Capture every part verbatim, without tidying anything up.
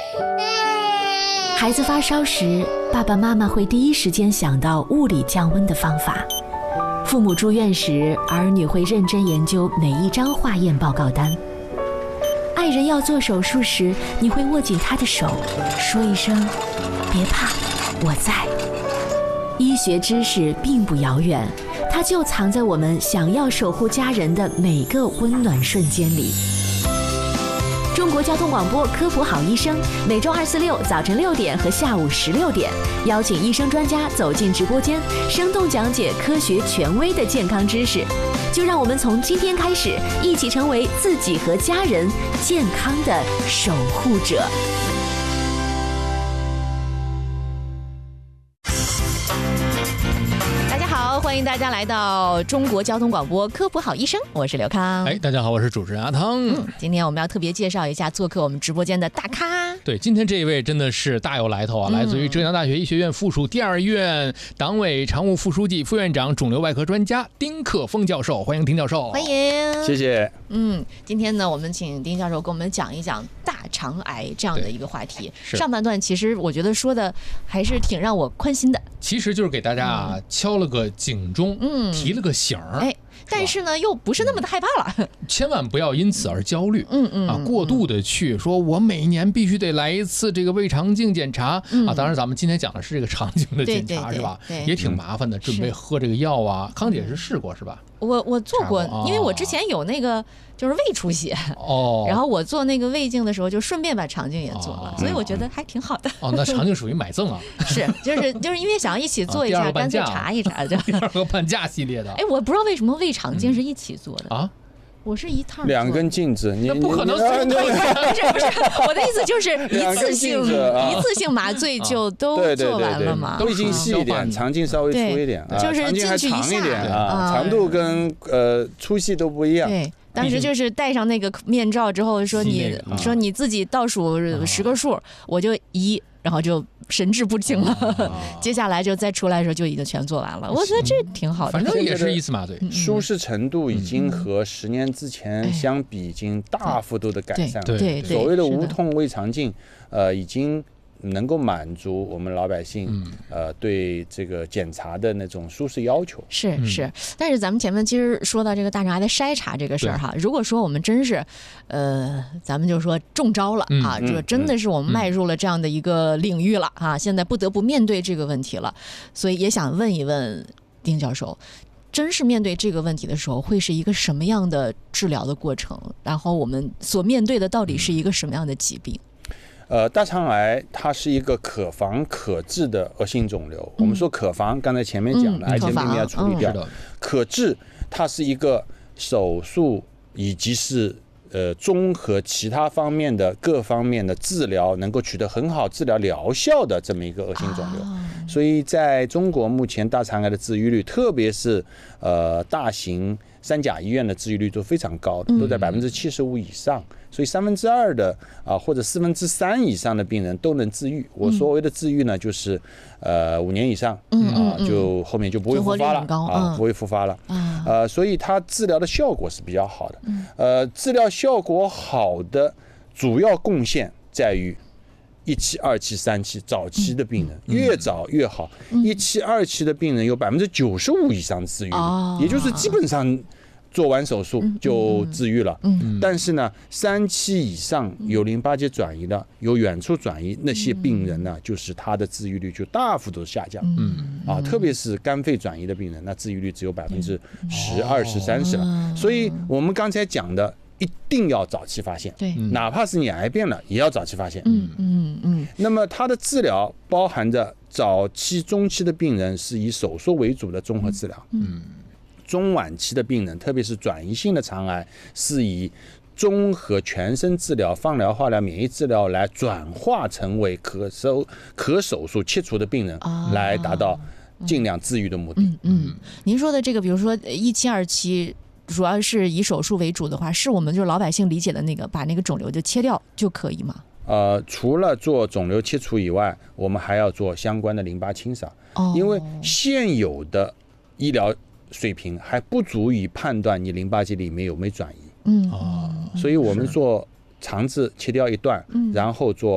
孩子发烧时，爸爸妈妈会第一时间想到物理降温的方法。父母住院时，儿女会认真研究每一张化验报告单。爱人要做手术时，你会握紧他的手，说一声“别怕，我在”。医学知识并不遥远，它就藏在我们想要守护家人的每个温暖瞬间里。中国交通广播科普好医生，每周二、四、六早晨六点和下午十六点，邀请医生专家走进直播间，生动讲解科学权威的健康知识。就让我们从今天开始，一起成为自己和家人健康的守护者。欢迎大家来到中国交通广播科普好医生，我是刘康。 哎，大家好，我是主持人阿汤。 嗯，今天我们要特别介绍一下做客我们直播间的大咖。 对，今天这一位真的是大有来头啊，嗯、来自于浙江大学医学院附属第二院党委常务副书记、副院长、肿瘤外科专家丁克峰教授，欢迎丁教授。 欢迎， 谢谢。 嗯，今天呢，我们请丁教授跟我们讲一讲大肠癌这样的一个话题。上半段其实我觉得说的还是挺让我宽心的。 其实就是给大家啊、嗯、敲了个警钟，嗯，提了个醒儿。哎， 但是呢，又不是那么的害怕了。 千万不要因此而焦虑，嗯嗯啊，过度的去说，我每年必须得来一次这个胃肠镜检查、嗯、啊。当然，咱们今天讲的是这个肠镜的检查，是吧？也挺麻烦的，准备喝这个药啊。康姐是试过是吧？ 我我做过，因为我之前有那个就是胃出血哦，然后我做那个胃镜的时候，就顺便把肠镜也做了，哦、所以我觉得还挺好的。 哦，那肠镜属于买赠啊？ 是，就是就是因为想要一起做一下，干脆查一查。 第二个半价系列的。 哎，我不知道为什么胃肠镜是一起做的、嗯、啊。我是一趟两根镜子，你不可能是不是不是，我的意思就是一次性一次性麻醉就都做完了嘛， 胃镜细一点，肠镜稍微粗一点， 就是进去一下啊，长度跟呃粗细都不一样。 对，当时就是戴上那个面罩之后，说你说你自己倒数十个数，我就一。然后就神志不清了、哦、接下来就再出来的时候就已经全做完了，我觉得这挺好的， 反正也是一次麻醉， 舒适程度已经和十年之前相比已经大幅度的改善了、 对对对， 所谓的无痛胃肠镜呃已经能够满足我们老百姓、嗯、呃对这个检查的那种舒适要求。 是是、嗯，但是咱们前面其实说到这个大肠癌的筛查这个事儿哈，如果说我们真是呃咱们就说中招了、嗯、啊，这真的是我们迈入了这样的一个领域了、嗯、啊，现在不得不面对这个问题了，所以也想问一问丁教授，真是面对这个问题的时候，会是一个什么样的治疗的过程？然后我们所面对的到底是一个什么样的疾病？ 呃，大肠癌它是一个可防可治的恶性肿瘤。嗯、我们说可防，刚才前面讲的，癌前病变要处理掉。嗯、可治，它是一个手术以及是呃综合其他方面的各方面的治疗，能够取得很好治疗疗效的这么一个恶性肿瘤。啊、所以在中国目前大肠癌的治愈率，特别是呃大型三甲医院的治愈率都非常高的，都在百分之七十五以上。所以三分之二的啊，或者四分之三以上的病人都能治愈。我所谓的治愈呢，就是呃五年以上啊，就后面就不会复发了啊，不会复发了。呃，所以它治疗的效果是比较好的。呃，治疗效果好的主要贡献在于一期、二期、三期早期的病人，越早越好。一期、二期的病人有百分之九十五以上治愈率，也就是基本上做完手术就治愈了。嗯，但是呢，三期以上有淋巴结转移的，有远处转移那些病人呢，就是他的治愈率就大幅度下降。嗯，啊，特别是肝肺转移的病人，那治愈率只有百分之十、二十、三十了。所以我们刚才讲的，一定要早期发现。对，哪怕是你癌变了，也要早期发现。嗯嗯嗯。那么它的治疗包含着早期、中期的病人是以手术为主的综合治疗。嗯。中晚期的病人，特别是转移性的肠癌，是以综合全身治疗、放疗、化疗、免疫治疗来转化成为可手可手术切除的病人，来达到尽量治愈的目的。 嗯嗯，您说的这个，比如说一期、二期，主要是以手术为主的话，是我们就是老百姓理解的那个把那个肿瘤就切掉就可以吗？ 呃，除了做肿瘤切除以外，我们还要做相关的淋巴清扫，哦、因为现有的医疗水平还不足以判断你淋巴结里面有没有转移。嗯，所以我们做肠子切掉一段，嗯、然后做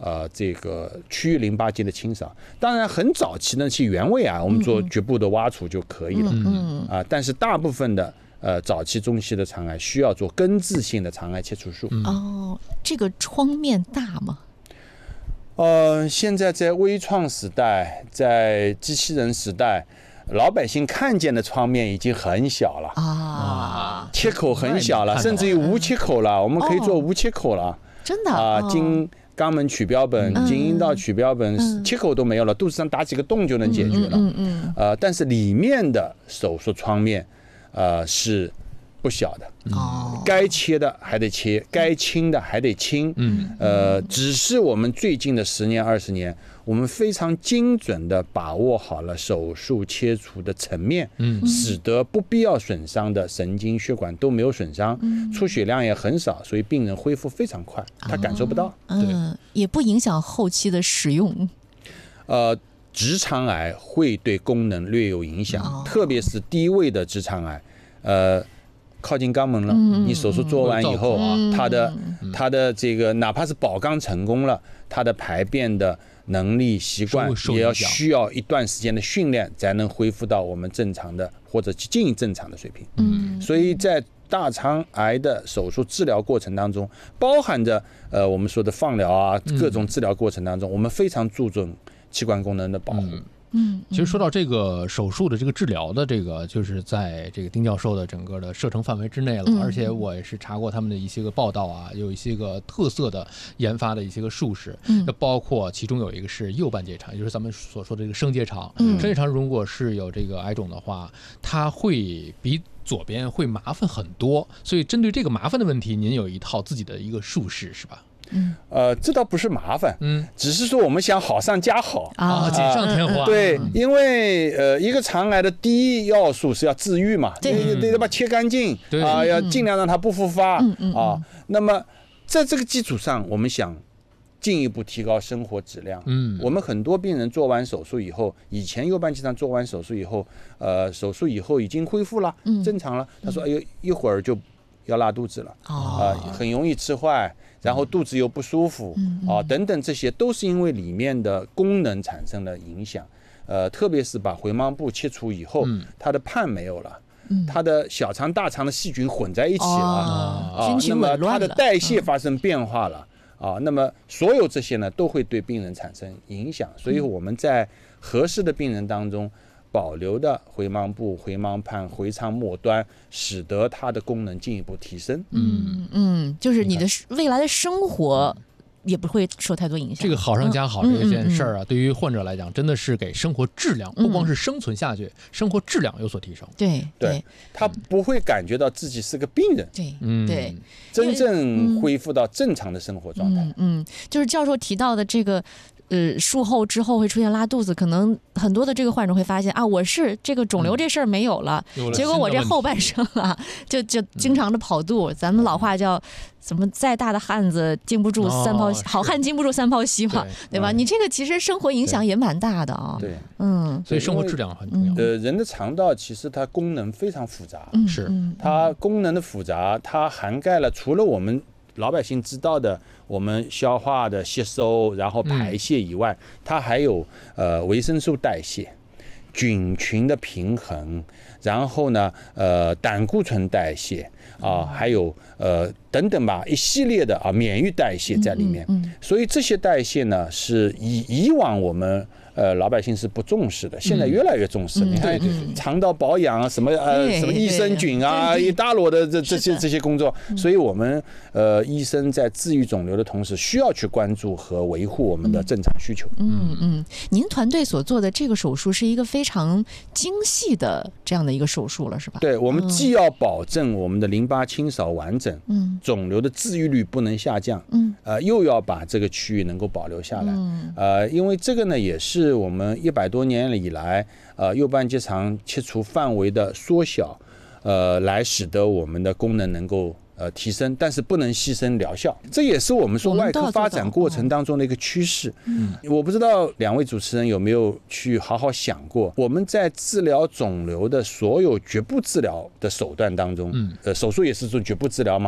呃这个区域淋巴结的清扫。当然很早期的去原位啊，我们做局部的挖除就可以了，嗯啊，但是大部分的呃早期中期的肠癌需要做根治性的肠癌切除术。 哦，这个创面大吗？ 呃，现在在微创时代，在机器人时代，老百姓看见的创面已经很小了啊，切口很小了，甚至于无切口了。我们可以做无切口了， 真的啊，经肛门取标本、经阴道取标本，切口都没有了，肚子上打几个洞就能解决了。嗯嗯。呃，但是里面的手术创面，呃是不小的。哦，该切的还得切，该清的还得清。嗯，呃，只是我们最近的十年、二十年，我们非常精准的把握好了手术切除的层面，嗯，使得不必要损伤的神经血管都没有损伤，嗯，出血量也很少，所以病人恢复非常快，他感受不到。 嗯，也不影响后期的使用。 呃，直肠癌会对功能略有影响，哦，特别是低位的直肠癌，呃。靠近肛门了，嗯，你手术做完以后，嗯，它的它的这个哪怕是保肛成功了，它的排便的能力习惯也要需要一段时间的训练，才能恢复到我们正常的或者接近正常的水平。嗯，所以在大肠癌的手术治疗过程当中，包含着呃我们说的放疗啊，各种治疗过程当中，我们非常注重器官功能的保护。嗯嗯，其实说到这个手术的这个治疗的这个，就是在这个丁教授的整个的射程范围之内了。嗯、而且我也是查过他们的一些个报道啊，有一些个特色的研发的一些个术式，嗯，包括其中有一个是右半结肠，也就是咱们所说的这个升结肠。嗯，升结肠如果是有这个癌肿的话，它会比左边会麻烦很多。所以针对这个麻烦的问题，您有一套自己的一个术式是吧？ 嗯，呃，这倒不是麻烦，嗯，只是说我们想好上加好啊，锦上添花。 对，因为呃，一个肠癌的第一要素是要治愈嘛，对，得把它切干净啊，要尽量让它不复发啊。那么在这个基础上，我们想进一步提高生活质量。嗯，我们很多病人做完手术以后，以前右半结肠做完手术以后，呃，手术以后已经恢复了，正常了。他说，哎呦，一会儿就要拉肚子了，啊，很容易吃坏。然后肚子又不舒服，啊，等等，这些都是因为里面的功能产生了影响。呃，特别是把回盲部切除以后，它的pan没有了，它的小肠、大肠的细菌混在一起了，啊，那么它的代谢发生变化了，啊，那么所有这些呢，都会对病人产生影响。所以我们在合适的病人当中，保留的回盲部、回盲pan、回肠末端，使得它的功能进一步提升。 嗯嗯，就是你的未来的生活也不会受太多影响。 这个好上加好这件事儿啊，嗯嗯嗯、对于患者来讲，真的是给生活质量，不光是生存下去，嗯、生活质量有所提升。 对对，他不会感觉到自己是个病人。 对，嗯，对， 真正恢复到正常的生活状态。 嗯 嗯, 嗯，就是教授提到的这个。呃，术后之后会出现拉肚子，可能很多的这个患者会发现啊，我是这个肿瘤这事儿没有了，嗯、结果我这后半生啊，就就经常的跑肚。嗯、咱们老话叫怎么再大的汉子经不住三泡，哦、好汉经不住三泡稀嘛， 对, 对吧？嗯、你这个其实生活影响也蛮大的啊。 对， 嗯， 所以生活质量很重要。 呃，人的肠道其实它功能非常复杂， 嗯、是它功能的复杂，它涵盖了除了我们老百姓知道的我们消化的吸收，然后排泄以外，嗯、它还有呃维生素代谢、菌群的平衡，然后呢呃胆固醇代谢啊，还有呃等等吧，一系列的啊免疫代谢在里面。嗯嗯嗯、所以这些代谢呢，是以以往我们。呃，老百姓是不重视的，现在越来越重视。嗯、你看，肠道保养啊，什么呃，什么益生菌啊，一大摞的这这些这些工作，所以我们呃，医生在治愈肿瘤的同时，需要去关注和维护我们的正常需求。 嗯嗯，您团队所做的这个手术是一个非常精细的这样的一个手术了，是吧？ 对，我们既要保证我们的淋巴清扫完整，嗯，肿瘤的治愈率不能下降，嗯，呃，又要把这个区域能够保留下来，嗯，呃，因为这个呢，也是。是我们一百多年以来，呃，右半结肠切除范围的缩小，呃，来使得我们的功能能够呃提升，但是不能牺牲疗效。这也是我们说外科发展过程当中的一个趋势。嗯，我不知道两位主持人有没有去好好想过，我们在治疗肿瘤的所有局部治疗的手段当中，嗯，呃，手术也是做局部治疗嘛， 是。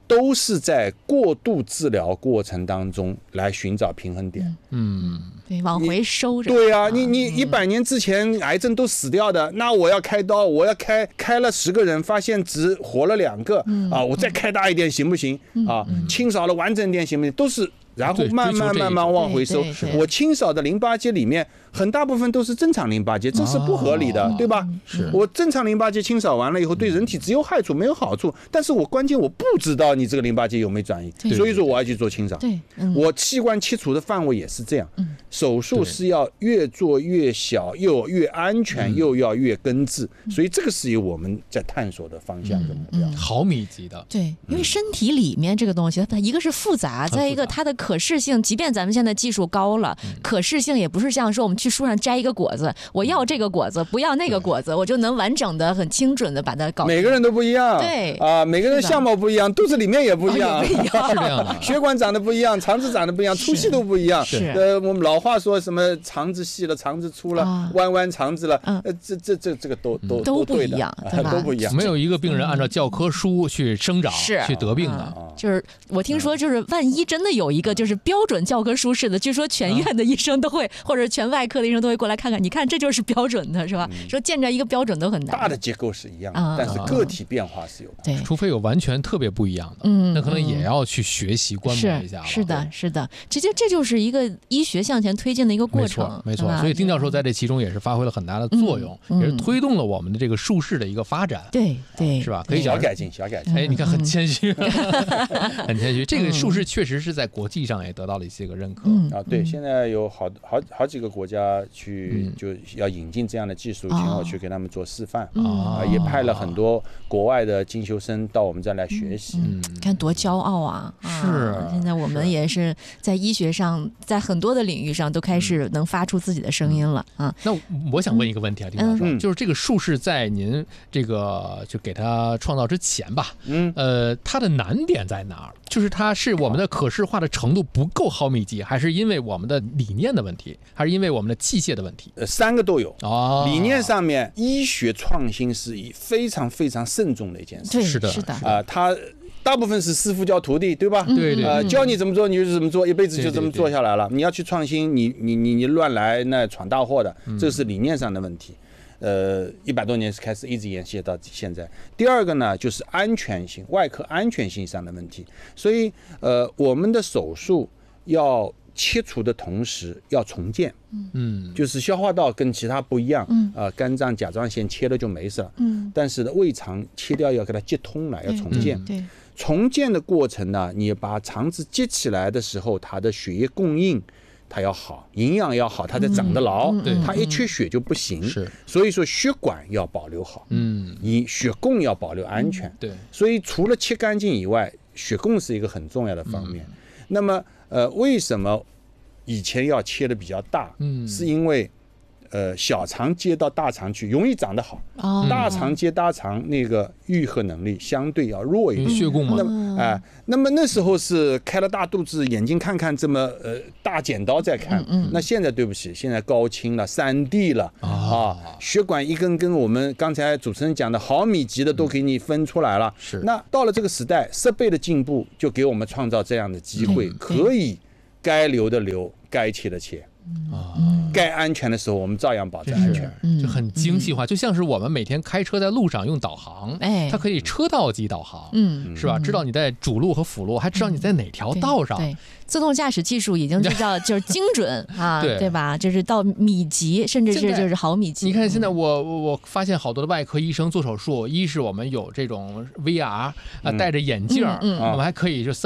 都是在过度治疗过程当中来寻找平衡点。 嗯， 对，往回收着。 对啊，你你一百年之前癌症都死掉的，那我要开刀，我要开开了十个人，发现只活了两个，啊，我再开大一点行不行？啊，清扫了完整点行不行？都是。然后慢慢慢慢往回收，我清扫的淋巴结里面很大部分都是正常淋巴结，这是不合理的， 哦、 对吧？ 是我正常淋巴结清扫完了以后，对人体只有害处没有好处，但是我关键我不知道你这个淋巴结有没有转移，所以说我要去做清扫。 对， 嗯、我器官切除的范围也是这样，嗯、手术是要越做越小，又越安全，嗯、又要越根治，所以这个是有我们在探索的方向跟目标。 嗯、毫米级的， 对，因为身体里面这个东西，它一个是复杂，再一个它的可视性，即便咱们现在技术高了，可视性也不是像说我们去树上摘一个果子，我要这个果子，不要那个果子，我就能完整的、很精准的把它搞。 每个人都不一样， 对啊，每个人相貌不一样，肚子里面也不一样， 哦、不一样是这样的， 血管长得不一样，肠子长得不一样，粗细都不一样。 是， 呃，我们老话说什么肠子细了，肠子粗了，啊、弯弯肠子了，呃，这这这这个都都都不一样，对吧？ 都不一样。 没有一个病人按照教科书去生长、 是去得病的。 啊、就是我听说，就是万一真的有一个就是标准教科书式的，据说全院的医生都会，或者全外科的医生都会过来看看，你看这就是标准的，是吧？嗯、说见着一个标准都很难。 大的结构是一样的，啊、但是个体变化是有的。 对， 除非有完全特别不一样的， 嗯， 那可能也要去学习观摩一下了。 是, 是的，是的，这就这就是一个医学向前推进的一个过程， 没错。没错，所以丁教授在这其中也是发挥了很大的作用，嗯嗯、也是推动了我们的这个术式的一个发展。 对对， 是吧？可以小改进，小改进。 哎，你看很谦虚，很谦虚。这个术式确实是在国际上也得到了一些个认可。 啊，对，现在有好好好几个国家去就要引进这样的技术，请我去给他们做示范啊，也派了很多国外的进修生到我们这来学习。 嗯，看多骄傲啊！ 是， 现在我们也是在医学上，在很多的领域上都开始能发出自己的声音了啊。 那我想问一个问题啊，丁教授，就是这个术式在您这个就给它创造之前吧，嗯，呃，它的难点在哪儿？就是它是我们的可视化的程度不够毫米级，还是因为我们的理念的问题，还是因为我们的器械的问题？ 呃，三个都有。 哦， 理念上面，医学创新是非常非常慎重的一件事。 对， 是的， 是的啊，它大部分是师傅教徒弟，对吧？ 对对， 呃，教你怎么做你就怎么做，一辈子就这么做下来了。你要去创新，你你你你乱来，那闯大祸的，这是理念上的问题。呃，一百多年开始一直延续到现在。第二个呢，就是安全性，外科安全性上的问题。所以，呃，我们的手术要切除的同时要重建，嗯，就是消化道跟其他不一样，嗯，呃，肝脏、甲状腺切了就没事了，嗯，但是呢，胃肠切掉要给它接通了，要重建， 对， 重建的过程呢，你把肠子接起来的时候，它的血液供应。它要好，营养要好，它才长得牢。 嗯、 它一缺血就不行。 是， 所以说血管要保留好，嗯，你血供要保留安全。 嗯、对， 所以除了切干净以外，血供是一个很重要的方面。嗯、那么，呃，为什么以前要切的比较大？嗯，是因为。呃，小肠接到大肠去容易长得好，哦、大肠接大肠那个愈合能力相对要弱一点。 血供嘛， 那么哎、呃，那么那时候是开了大肚子，眼睛看看这么呃大剪刀在看，嗯嗯、那现在对不起，现在高清了，三 D 了、哦、啊，血管一根根我们刚才主持人讲的毫米级的都给你分出来了。嗯、是，那到了这个时代，设备的进步就给我们创造这样的机会，嗯、可以该留的留，该切的切。啊，该安全的时候，我们照样保证安全， 就很精细化，就像是我们每天开车在路上用导航，哎，它可以车道级导航，嗯，是吧？知道你在主路和辅路，还知道你在哪条道上。 对，自动驾驶技术已经知道就是精准啊，对吧？就是到米级，甚至是就是毫米级。 你看现在我我发现好多的外科医生做手术，一是我们有这种 V R 啊，戴着眼镜，我们还可以就。